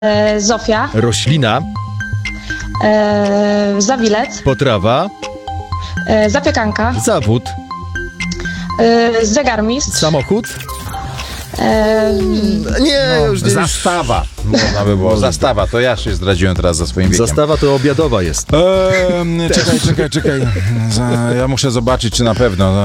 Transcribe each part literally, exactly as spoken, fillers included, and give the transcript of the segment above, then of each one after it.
E, Zofia. Roślina. E, zawilec. Potrawa. E, zapiekanka. Zawód. E, zegarmistrz. Samochód. E, Nie, już nie. Zastawa. Można by było. Zastawa, to ja się zdradziłem teraz za swoim wiekiem. Zastawa to obiadowa jest. Eee, czekaj, czekaj, czekaj. Za- Ja muszę zobaczyć, czy na pewno.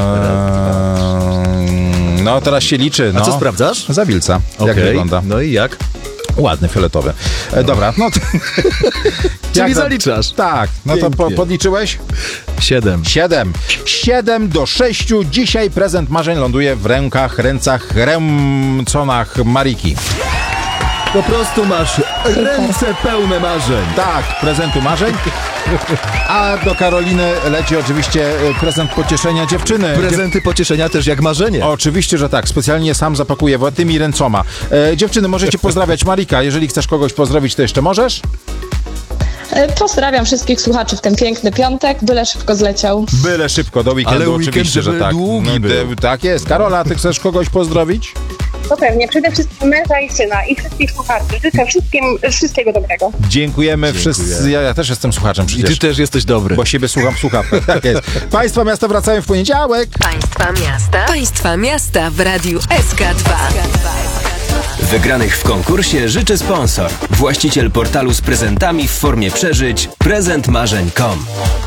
Eee, No, teraz się liczy. No. A co sprawdzasz? Zawilca. Jak Okej. wygląda? No i jak? Ładny, fioletowy. E, dobra, no to... Czyli Jak to- zaliczasz. Tak, no to po, Pięknie. podliczyłeś? Siedem. Siedem. Siedem do sześciu. Dzisiaj prezent marzeń ląduje w rękach, ręcach, ręconach Mariki. Po prostu masz ręce pełne marzeń. Tak, prezentu marzeń. A do Karoliny leci oczywiście e, prezent pocieszenia dziewczyny. Prezenty pocieszenia też jak marzenie. Oczywiście, że tak. Specjalnie sam zapakuję własnymi ręcoma. E, dziewczyny, możecie pozdrawiać Marika. Jeżeli chcesz kogoś pozdrowić, to jeszcze możesz? e, pozdrawiam wszystkich słuchaczy w ten piękny piątek. Byle szybko zleciał. Byle szybko, do weekendu. Ale weekend, oczywiście, że żeby tak. długi No, był. te- tak jest. Karola, ty chcesz kogoś pozdrowić? No pewnie, przede wszystkim męża i syna i wszystkich słuchaczy. Życzę wszystkim wszystkiego dobrego. Dziękujemy wszyscy. Ja, ja też jestem słuchaczem I przecież. ty też jesteś dobry. Bo siebie słucham w słuchawkach. Tak jest. Państwa miasta wracają w poniedziałek. Państwa miasta. Państwa miasta w Radiu S K dwa. Wygranych w konkursie życzy sponsor. Właściciel portalu z prezentami w formie przeżyć prezent marzeń kropka com.